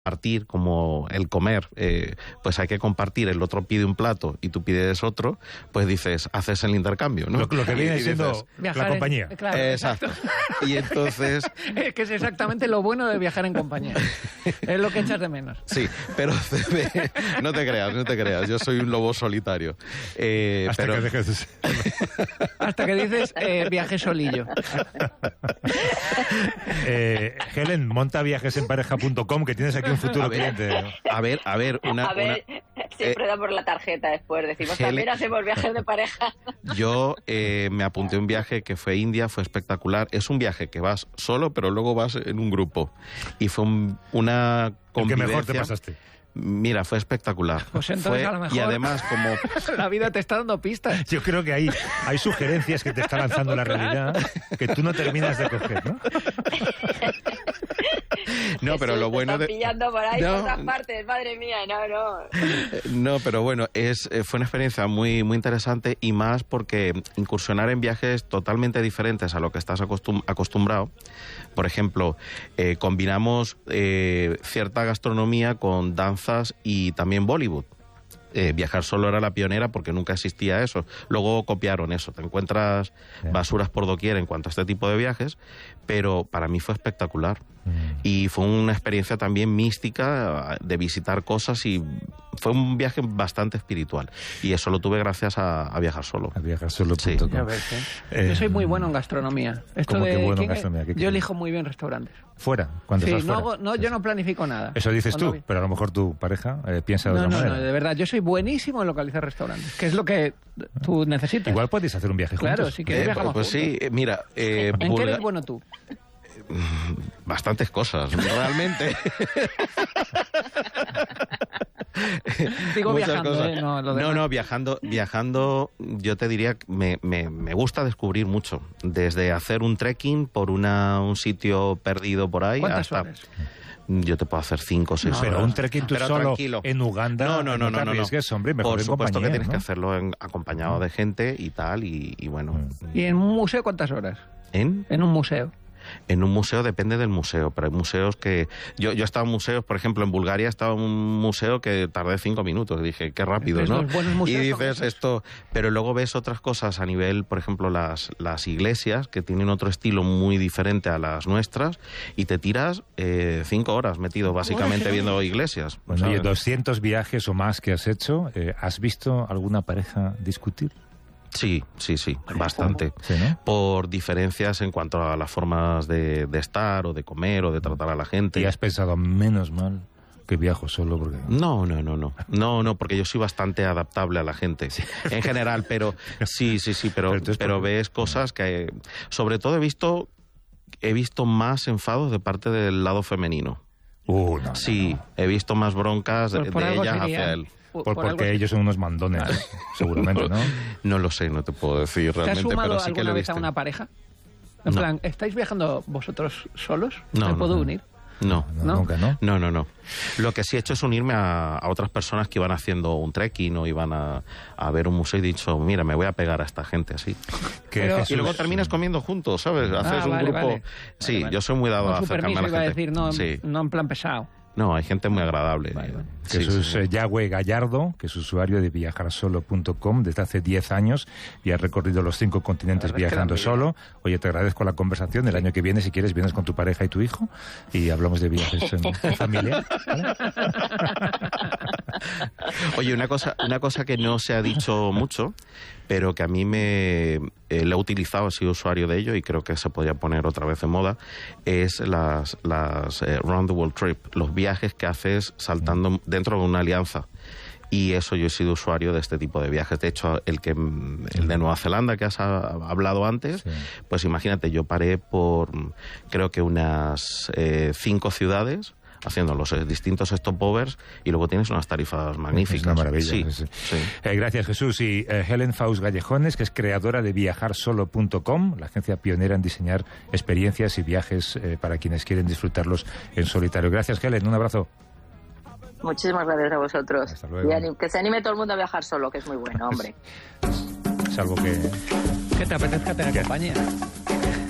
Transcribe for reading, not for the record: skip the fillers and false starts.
compartir, como el comer, pues hay que compartir, el otro pide un plato y tú pides otro, pues dices, haces el intercambio, ¿no? Lo que viene siendo la compañía. Claro, exacto. Y entonces... Es que es exactamente lo bueno de viajar en compañía. Es lo que echas de menos. Sí, pero no te creas, yo soy un lobo solitario. Hasta pero... que dejes de ser. Hasta que dices, viaje solillo. Helen, monta viajesenpareja.com, que tienes aquí un futuro cliente. A ver, siempre da por la tarjeta después. Decimos, también hacemos viajes de pareja. Yo me apunté a un viaje que fue India, fue espectacular. Es un viaje que vas solo, pero luego vas en un grupo. Y fue una convivencia... ¿El que mejor te pasaste? Mira, fue espectacular. Pues entonces a lo mejor... Y además, como... La vida te está dando pistas. Yo creo que hay sugerencias que te está lanzando la realidad que tú no terminas de coger, ¿no? No, pero lo bueno de... pillando por ahí, por todas partes, madre mía, no. No, pero bueno, fue una experiencia muy, muy interesante, y más porque incursionar en viajes totalmente diferentes a lo que estás acostumbrado. Por ejemplo, combinamos cierta gastronomía con danzas y también Bollywood. Viajar solo era la pionera porque nunca existía eso. Luego copiaron eso. Te encuentras basuras por doquier en cuanto a este tipo de viajes, pero para mí fue espectacular. Y fue una experiencia también mística de visitar cosas, y fue un viaje bastante espiritual. Y eso lo tuve gracias a viajar solo. A viajarsolo.com. Sí. Yo soy muy bueno en gastronomía. ¿Cómo que bueno en gastronomía? Yo elijo muy bien restaurantes. ¿Fuera? Cuando sí, estás fuera. Yo no planifico nada. Eso dices tú, pero a lo mejor tu pareja piensa de otra manera. No, de verdad, yo soy buenísimo en localizar restaurantes, que es lo que tú necesitas. Igual podéis hacer un viaje juntos. Claro, sí que viajamos pues juntos. Sí, mira... ¿En qué eres bueno tú? Bastantes cosas, realmente. Digo viajando, cosas. Viajando, yo te diría que me gusta descubrir mucho. Desde hacer un trekking por un sitio perdido por ahí. ¿Cuántas horas? Yo te puedo hacer 5 o 6 horas. Pero un trekking tú solo tranquilo. En Uganda. No. Hombre, mejor por supuesto que tienes que hacerlo acompañado de gente y tal, y bueno. ¿Y en un museo cuántas horas? ¿En un museo. En un museo depende del museo, pero hay museos que... Yo he estado en museos, por ejemplo, en Bulgaria he estado en un museo que tardé 5 minutos. Y dije, qué rápido, ¿no? Y dices esto... Pero luego ves otras cosas a nivel, por ejemplo, las iglesias, que tienen otro estilo muy diferente a las nuestras, y te tiras 5 horas metido básicamente viendo iglesias. Bueno, oye, 200 viajes o más que has hecho, ¿has visto alguna pareja discutir? Sí, bastante. ¿Sí, no? Por diferencias en cuanto a las formas de estar o de comer o de tratar a la gente. ¿Y has pensado, menos mal que viajo solo? Porque... No, porque yo soy bastante adaptable a la gente, en general, pero sí, pero ves cosas que... Sobre todo he visto más enfados de parte del lado femenino. He visto más broncas de ellas hacia él. Porque ellos son unos mandones, seguramente, ¿no? No lo sé, no te puedo decir realmente, pero sí que lo he visto. ¿Te has sumado alguna vez a una pareja? En plan, ¿estáis viajando vosotros solos? No, ¿Me puedo unir? No, nunca, ¿no? No. Lo que sí he hecho es unirme a otras personas que iban haciendo un trekking o iban a ver un museo, y he dicho, mira, me voy a pegar a esta gente así. Y luego terminas comiendo juntos, ¿sabes? Haces un grupo... Vale. Sí, yo soy muy dado a acercarme a la gente. Iba a decir, no en plan pesado. No, hay gente muy agradable. Jesús Yagüe Gallardo, que es usuario de viajarsolo.com desde hace 10 años y ha recorrido los 5 continentes viajando solo. Oye, te agradezco la conversación. El año que viene, si quieres, vienes con tu pareja y tu hijo y hablamos de viajes en familia. ¿Vale? Oye, una cosa que no se ha dicho mucho, pero que a mí le he utilizado, he sido usuario de ello y creo que se podría poner otra vez en moda, es las Round the World Trip, los viajes que haces saltando dentro de una alianza. Y eso, yo he sido usuario de este tipo de viajes. De hecho, el de Nueva Zelanda que has hablado antes, pues imagínate, yo paré por creo que unas 5 ciudades haciendo los distintos stopovers, y luego tienes unas tarifas magníficas. Es una maravilla. Sí. Gracias, Jesús. Y Helen Faust Gallejones, que es creadora de viajarsolo.com, la agencia pionera en diseñar experiencias y viajes para quienes quieren disfrutarlos en solitario. Gracias, Helen. Un abrazo. Muchísimas gracias a vosotros. Hasta luego. Y que se anime todo el mundo a viajar solo, que es muy bueno, hombre. Salvo que te apetezca tener compañía.